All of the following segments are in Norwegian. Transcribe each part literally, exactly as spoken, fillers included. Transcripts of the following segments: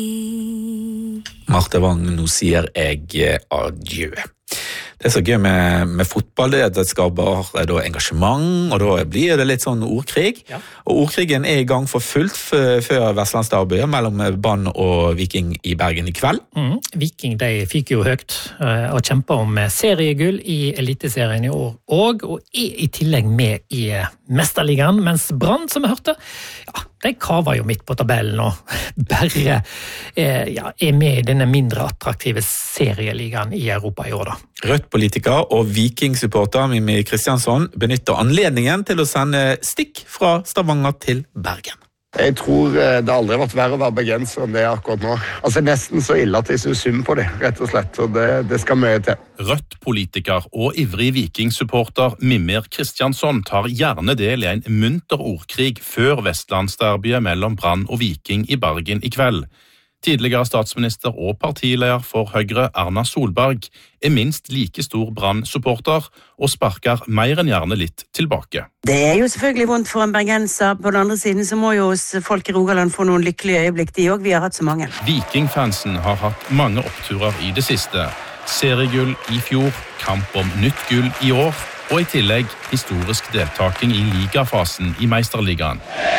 Marte Wang, nå sier jeg adjø. Det er så gøy med, med fotball, det er at det skaper da engasjement, og da blir det litt sånn ordkrig. Ja. Og ordkrigen er i gang for fullt før Vestlandsderbyet mellom Brann og Viking i Bergen i kveld. Mm. Viking, de fikk jo høyt og kjemper om seriegull i Eliteserien i år, og, og er i tillegg med i Mesterligaen, mens Brann, som vi hørte, ja, de kaver jo midt på tabellen og bare eh, ja, er med i denne mindre attraktive serieligaen i Europa i år da. Rødt-politiker og Viking-supporter Mimmi Kristiansson benytter anledningen til å sende stikk fra Stavanger til Bergen. Jeg tror det aldri har vært verre å være bergenser enn det akkurat nå. Altså nesten så ille at jeg synes synd på det, rett og slett, og det, det skal mye til. Rødt-politiker og ivrig Viking-supporter Mimmi Kristiansson tar gjerne del i en munter ordkrig før Vestlandsderbyet mellom Brann og Viking i Bergen i kveld. Tidligere statsminister og partileder for Høyre, Erna Solberg, er minst like stor Brann-supporter og sparker mer enn gjerne litt tilbake. Det er jo selvfølgelig vondt for en bergenser. På den andre siden så må jo folk i Rogaland få noen lykkelige øyeblikk, de også. Vi har hatt så mange. Viking-fansen har hatt mange oppturer i det siste. Seriegull i fjor, kamp om nytt gull i år, og i tillegg historisk deltaking i ligafasen i Meisterligaen.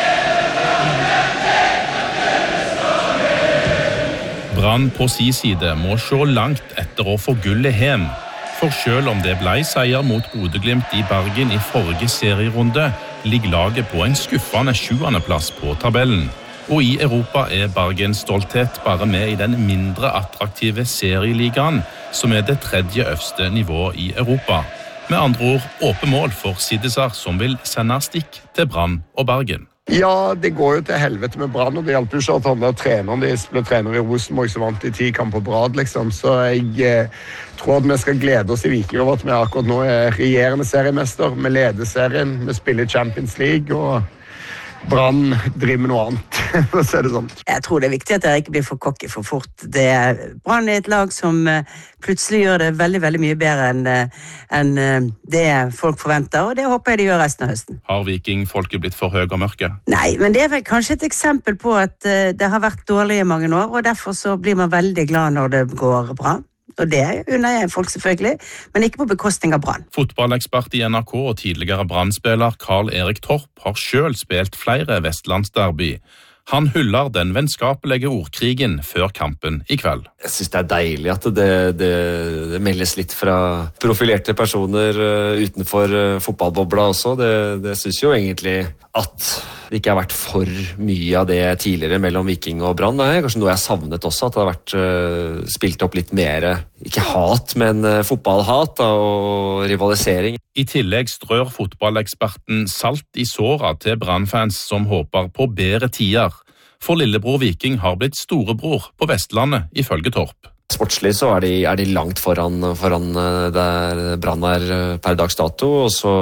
Brann på si side må se langt etter å få gullet hjem. For selv om det ble seier mot Bodø/Glimt i Bergen i forrige serierunde, ligger laget på en skuffende sjuende plass på tabellen. Og i Europa er Bergens stolthet bare med i den mindre attraktive serieligaen, som er det tredje øverste nivået i Europa. Med andre ord, åpne mål for siddiser som vil sende stikk til Brann og Bergen. Ja, det går jo til helvete med Brann, og det hjelper jo ikke at han der treneren, de ble trener i Rosenborg som vant i ti kamper på rad, liksom. Så jeg eh, tror at vi skal glede oss i Viking over at vi akkurat nå er regjerende seriemester. Vi leder serien, vi spiller Champions League, og Brann driver med noe annet, for å si det sånn. Jeg tror det er viktig at dere ikke blir for cocky for fort. Det er, Brann er et lag som plutselig gjør det veldig, veldig mye bedre enn, enn det folk forventer, og det håper jeg de gjør resten av høsten. Har Viking-folket blitt for høy og mørke? Nei, men det er vel kanskje et eksempel på at det har vært dårlig i mange år, og derfor så blir man veldig glad når det går bra. Og det unner jeg folk selvfølgelig, men ikke på bekostning av Brann. Fotballekspert i N R K og tidligere Brann-spiller Karl Erik Torp har selv spilt flere Vestlandsderby. Han hyller den vennskapelige ordkrigen før kampen i kveld. Jeg synes det er deilig at det, det, det meldes litt fra profilerte personer utenfor fotballbobla også. Det, det synes jo egentlig at det ikke har vært for mye av det tidligere mellom Viking og Brann. Det er kanskje noe jeg har savnet også, at det har vært uh, spilt opp litt mer, ikke hat, men uh, fotballhat da, og rivalisering. I tillegg strør fotballeksperten salt i såra til Brann-fans som håper på bedre tider. For lillebror Viking har blitt storebror på Vestlandet, ifølge Torp. Sportslig så er de, er de langt foran, foran der Brann er per dags dato, og så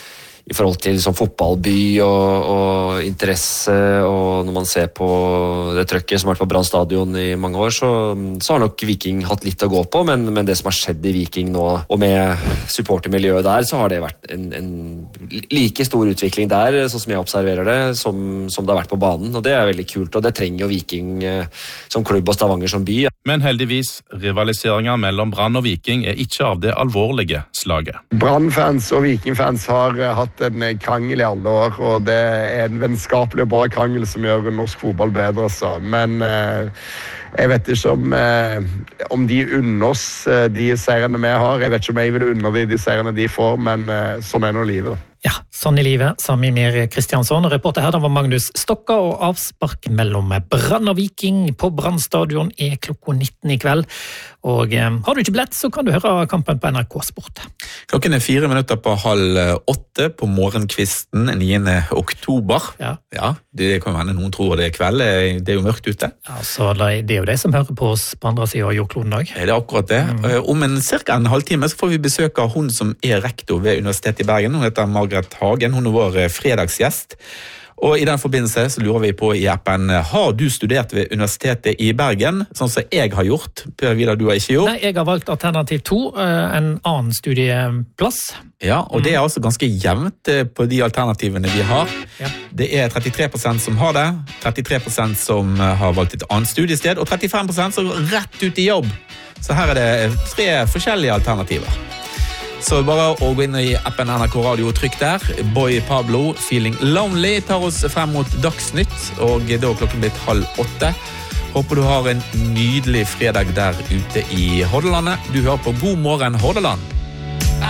i forhold til liksom, fotballby og, og interesse, og når man ser på det trøkket som har vært på Brann stadion i mange år, så, så har nok Viking hatt litt å gå på, men, men det som har skjedd i Viking nå, og med supportermiljøet der, så har det vært en, en like stor utvikling der, sånn som jeg observerer det, som, som det har vært på banen, og det er veldig kult, og det trenger jo Viking eh, som klubb og Stavanger som by. Men heldigvis, rivaliseringer mellom Brann og Viking er ikke av det alvorlige slaget. Brann-fans og Viking-fans har hatt en krangel i alle år, og det er en vennskapelig og bra krangel som gjør norsk fotball bedre. Så. Men eh, jeg vet ikke om, eh, om de unner oss eh, de seirene vi har. Jeg vet ikke om jeg vil unne de, de seirene de får, men eh, sånn er nå livet. Ja, sånn i livet, sa Mimmi Kristiansson. Reporter her, da var Magnus Stokka, og avspark mellom Brann og Viking på Brann stadion er klokka nitten i kveld. Og eh, har du ikke billett, så kan du høre kampen på N R K Sport. Klokken er fire minutter på halv åtte på morgenkvisten niende oktober. Ja. Ja, det kan hende noen tror det er kveld, det er jo mørkt ute. Ja, så det er jo det som hører på oss på andre siden av jordkloden dag. Det er akkurat det. Mm. Om en cirka en halvtime så får vi besøk av hun som er rektor ved Universitetet i Bergen. Hun heter Margaret Hagen, hun er vår fredagsgjest. Og i den forbindelse så lurer vi på i appen, har du studert ved Universitetet i Bergen, sånn som jeg har gjort? Per Vidar, du har ikke gjort? Nei, jeg har valgt alternativ to, en annen studieplass. Ja, og det er altså ganske jevnt på de alternativene vi har. Ja. Det er trettitre prosent som har det, trettitre prosent som har valgt et annet studiested, og trettifem prosent som går rett ut i jobb. Så her er det tre forskjellige alternativer. Så bare å gå inn i appen N R K Radio og trykk der. Boy Pablo, Feeling Lonely, tar oss frem mot Dagsnytt, og da er klokken blitt halv åtte. Håper du har en nydelig fredag der ute i Hordalandet. Du hører på God morgen Hordaland.